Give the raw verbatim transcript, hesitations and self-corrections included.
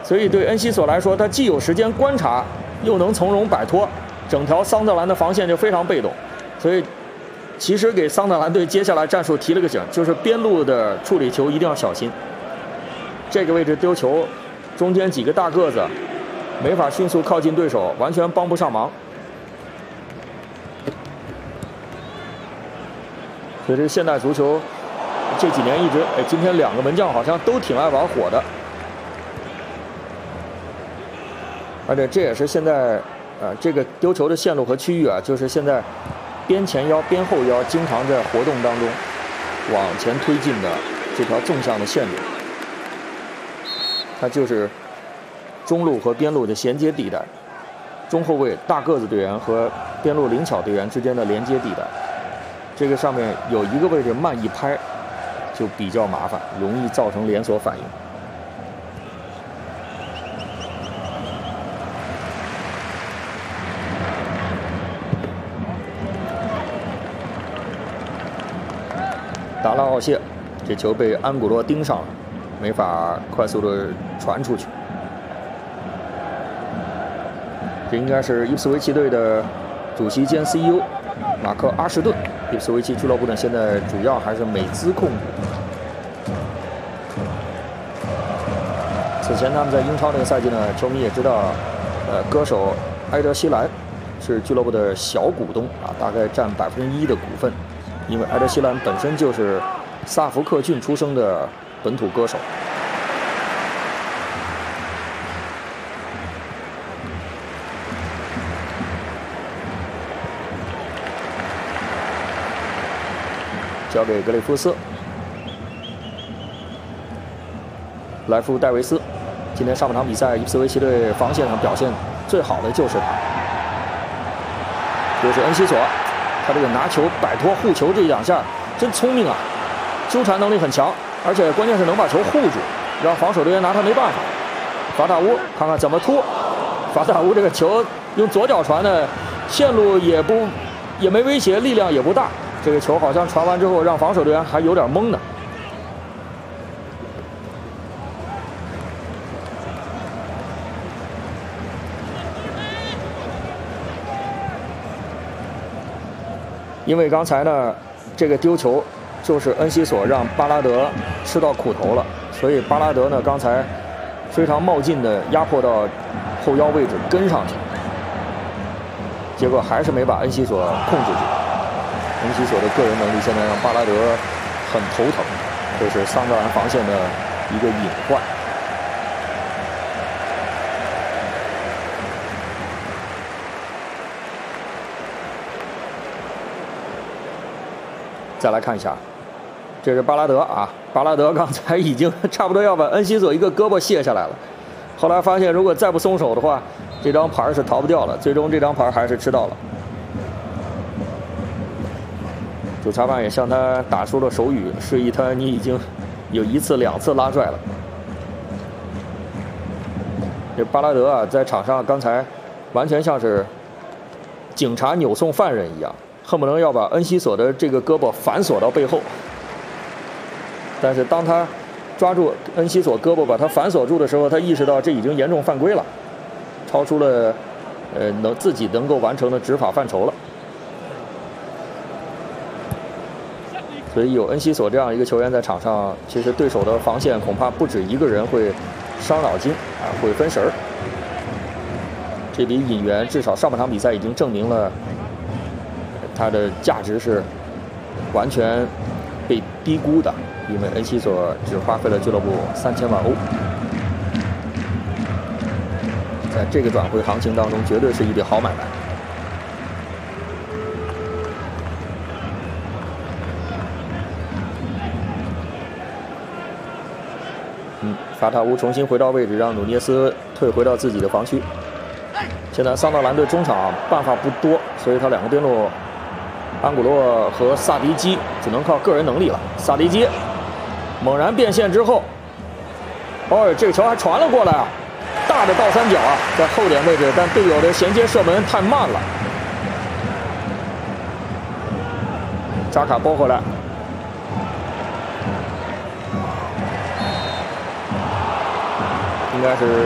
所以对恩西索来说，他既有时间观察，又能从容摆脱，整条桑德兰的防线就非常被动。所以，其实给桑德兰队接下来战术提了个醒，就是边路的处理球一定要小心。这个位置丢球，中间几个大个子没法迅速靠近对手，完全帮不上忙。所以这个现代足球这几年一直，哎，今天两个门将好像都挺爱玩火的，而且这也是现在，呃，这个丢球的线路和区域啊，就是现在边前腰、边后腰经常在活动当中往前推进的这条纵向的线路，它就是中路和边路的衔接地带，中后卫大个子队员和边路灵巧队员之间的连接地带。这个上面有一个位置慢一拍，就比较麻烦，容易造成连锁反应。达拉奥谢，这球被安古洛盯上了，没法快速的传出去。这应该是伊普斯维奇队的主席兼 C E O 马克·阿什顿。伊普斯维奇俱乐部呢，现在主要还是美资控股。此前他们在英超这个赛季呢，球迷也知道，呃，歌手埃德希兰是俱乐部的小股东啊，大概占百分之一的股份，因为埃德希兰本身就是萨福克郡出生的本土歌手。交给格雷夫斯，莱夫戴维斯。今天上半场比赛，伊普斯维奇队防线上表现最好的就是他，就是恩西索。他这个拿球摆脱护球这两下真聪明啊，纠缠能力很强，而且关键是能把球护住，让防守队员拿他没办法。法塔乌看看怎么突，法塔乌这个球用左脚传的，线路也不也没威胁，力量也不大。这个球好像传完之后，让防守队员还有点懵呢。因为刚才呢，这个丢球就是恩西索让巴拉德吃到苦头了，所以巴拉德呢刚才非常冒进的压迫到后腰位置跟上去，结果还是没把恩西索控制住。恩西索的个人能力现在让巴拉德很头疼，这是桑德兰防线的一个隐患。再来看一下，这是巴拉德啊，巴拉德刚才已经差不多要把恩西索一个胳膊卸下来了，后来发现如果再不松手的话，这张牌是逃不掉了，最终这张牌还是吃到了。主裁判也向他打出了手语，示意他你已经有一次两次拉拽了。这巴拉德啊，在场上刚才完全像是警察扭送犯人一样，恨不能要把恩西索的这个胳膊反锁到背后。但是当他抓住恩西索胳膊把他反锁住的时候，他意识到这已经严重犯规了，超出了呃能自己能够完成的执法范畴了。所以有恩西索这样一个球员在场上，其实对手的防线恐怕不止一个人会伤脑筋啊，会分神儿。这笔引援至少上半场比赛已经证明了他的价值是完全被低估的，因为恩西索只花费了俱乐部三千万欧，在这个转会行情当中，绝对是一笔好买卖。嗯，法塔乌重新回到位置，让努涅斯退回到自己的防区。现在桑德兰队中场办法不多，所以他两个边路安古洛和萨迪基只能靠个人能力了。萨迪基猛然变线之后，哦，这个球还传了过来啊，大的倒三角啊，在后点位置，但队友的衔接射门太慢了。扎卡拨回来，应该是